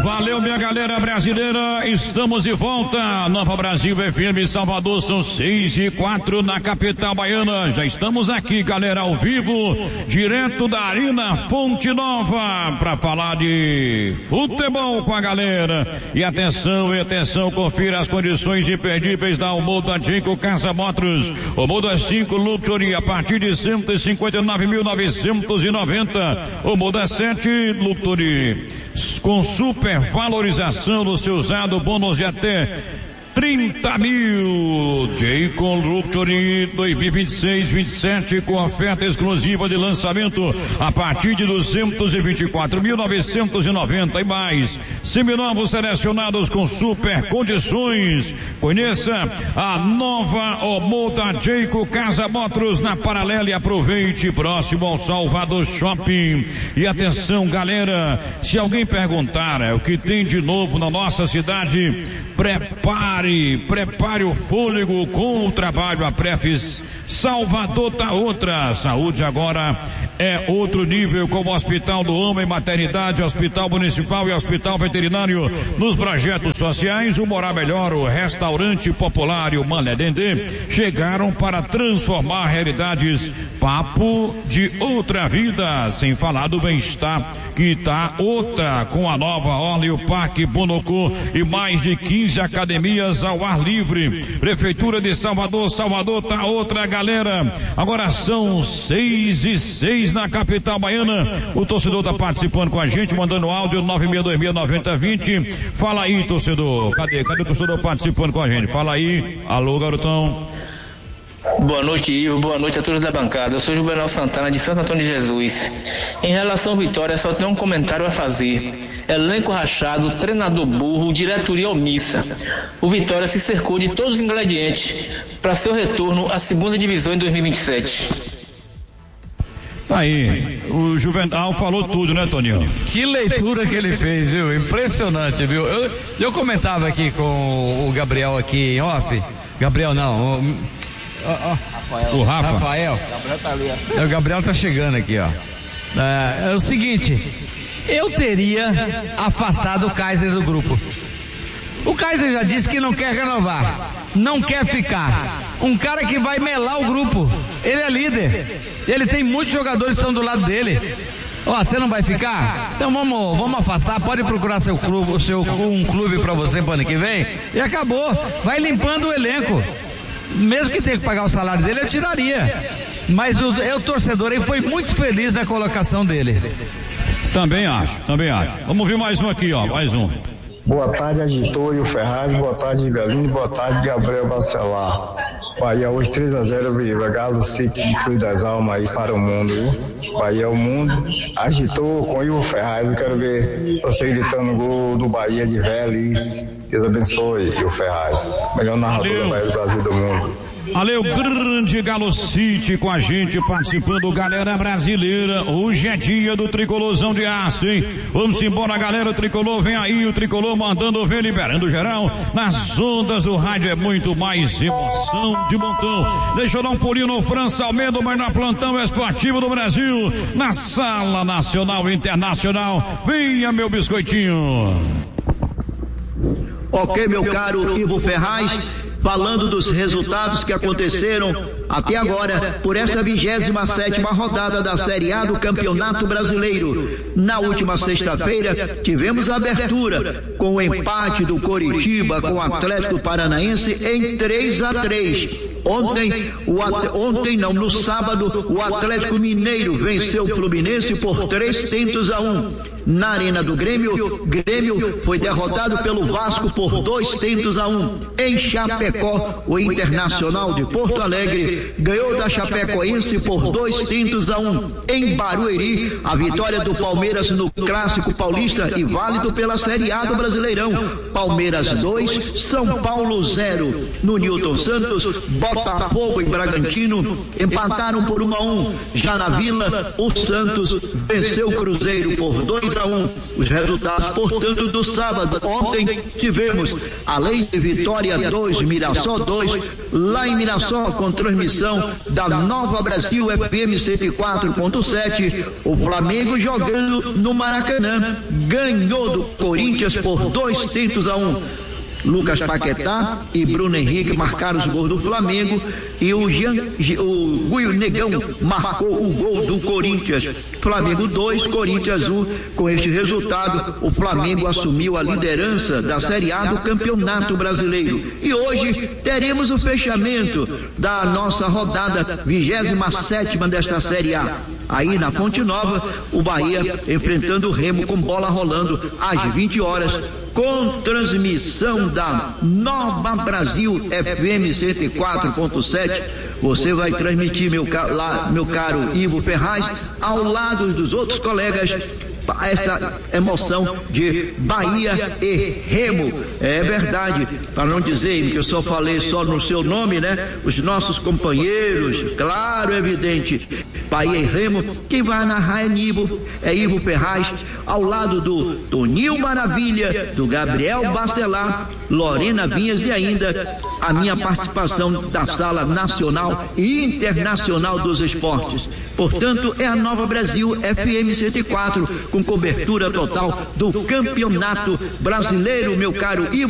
Valeu, minha galera brasileira, estamos de volta. Nova Brasil FM Salvador, são 6:04 na capital baiana. Já estamos aqui, galera, ao vivo, direto da Arena Fonte Nova, para falar de futebol com a galera. E atenção, confira as condições imperdíveis da Omoda Jayco Casa Motors. Omoda 5 Luxury a partir de 159.990. Omoda 7 Luxury com super valorização do seu usado, bônus de até 30 mil. Jayco Luxury 2026-27 com oferta exclusiva de lançamento a partir de 224.990 e mais. Seminovos selecionados com super condições. Conheça a nova Omoda Jayco Casa Motors na Paralela e aproveite, próximo ao Salvador Shopping. E atenção, galera, se alguém perguntar o que tem de novo na nossa cidade, prepare o fôlego com o trabalho. A Prefis Salvador tá outra. Saúde agora é outro nível, como Hospital do Homem, Maternidade, Hospital Municipal e Hospital Veterinário. Nos projetos sociais, o Morar Melhor, o Restaurante Popular e o Mané Dendê chegaram para transformar realidades. Papo de outra vida, sem falar do bem-estar que tá outra, com a nova orla e o Parque Bonocô e mais de 15 academias ao ar livre. Prefeitura de Salvador tá outra, galera. Agora são 6:06 na capital baiana. O torcedor tá participando com a gente, mandando áudio 96269020. Fala aí, torcedor. Cadê o torcedor participando com a gente? Fala aí. Alô, garotão. Boa noite, Ivo. Boa noite a todos da bancada. Eu sou Juvenal Santana, de Santo Antônio de Jesus. Em relação à vitória, só tenho um comentário a fazer. Elenco rachado, treinador burro, diretoria omissa. O Vitória se cercou de todos os ingredientes para seu retorno à segunda divisão em 2027. Aí, o Juvenal falou tudo, né, Toninho? Que leitura que ele fez, viu? Impressionante, viu? Eu comentava aqui com o Gabriel aqui em off. Gabriel não, o Rafael. O Gabriel tá ali, ó. O Gabriel tá chegando aqui, ó. É o seguinte, eu teria afastado o Kaiser do grupo. O Kaiser já disse que não quer renovar, não quer ficar. Um cara que vai melar o grupo. Ele é líder. Ele tem muitos jogadores que estão do lado dele. Você não vai ficar? Então vamos afastar. Pode procurar um clube para você para ano que vem. E acabou. Vai limpando o elenco. Mesmo que tenha que pagar o salário dele, eu tiraria. Mas o torcedor aí foi muito feliz na colocação dele. Também acho. Vamos ver mais um aqui, ó. Mais um. Boa tarde, Agitor e o Ferraz. Boa tarde, Galinho. Boa tarde, Gabriel Bacelar. Bahia hoje 3-0, viva. Galo City de Cruz das Almas aí para o mundo, viu? Bahia é o mundo. Agitou com o Ivo Ferraz. Eu quero ver você gritando gol do Bahia de Vélez. Deus abençoe, Ivo Ferraz. Melhor narrador do Brasil do mundo. Valeu, grande Galo City com a gente participando, galera brasileira. Hoje é dia do Tricolorzão de Aço, hein? Vamos embora, galera. O Tricolor vem aí, o Tricolor mandando ver, liberando geral. Nas ondas do rádio é muito mais emoção de montão. Deixa eu dar um pulinho no França Almeida, mas na plantão esportivo do Brasil, na Sala Nacional e Internacional. Venha, meu biscoitinho. Ok, meu caro Ivo Ferraz, falando dos resultados que aconteceram até agora por esta 27ª rodada da Série A do Campeonato Brasileiro. Na última sexta-feira tivemos a abertura com o empate do Coritiba com o Atlético Paranaense em 3-3. No sábado, o Atlético Mineiro venceu o Fluminense por 3-1. Na Arena do Grêmio foi derrotado pelo Vasco por 2-1. Em Chapecó, o Internacional de Porto Alegre ganhou da Chapecoense por 2-1. Em Barueri, a vitória do Palmeiras no Clássico Paulista e válido pela Série A do Brasileirão. Palmeiras 2, São Paulo 0. No Newton Santos, Botafogo e Bragantino empataram por 1-1. Já na Vila, o Santos venceu o Cruzeiro por 2-1 2-1. Os resultados, portanto, do sábado. Ontem tivemos, além de Vitória 2, Mirassol 2, lá em Mirassol, com transmissão da Nova Brasil FM 104.7, o Flamengo jogando no Maracanã, ganhou do Corinthians por 2-1. Lucas Paquetá e Bruno Henrique marcaram os gols do Flamengo e o Guio Negão marcou o gol do Corinthians. Flamengo 2, Corinthians 1. Com este resultado, o Flamengo assumiu a liderança da Série A do Campeonato Brasileiro. E hoje teremos o fechamento da nossa rodada 27ª desta Série A. Aí na Fonte Nova, o Bahia enfrentando o Remo com bola rolando às 20 horas, com transmissão da Nova Brasil FM 104.7. Você vai transmitir, meu caro Ivo Ferraz, ao lado dos outros colegas, essa emoção de Bahia e Remo. É verdade, para não dizer que eu só falei só no seu nome, né? Os nossos companheiros, claro, evidente, Bahia e Remo. Quem vai narrar é Ivo Ferraz, ao lado do Toninho Maravilha, do Gabriel Bacelar, Lorena Vinhas e ainda a minha participação da Sala Nacional e Internacional dos Esportes. Portanto, é a Nova Brasil FM 104, com cobertura total do Campeonato Brasileiro, meu caro Ivo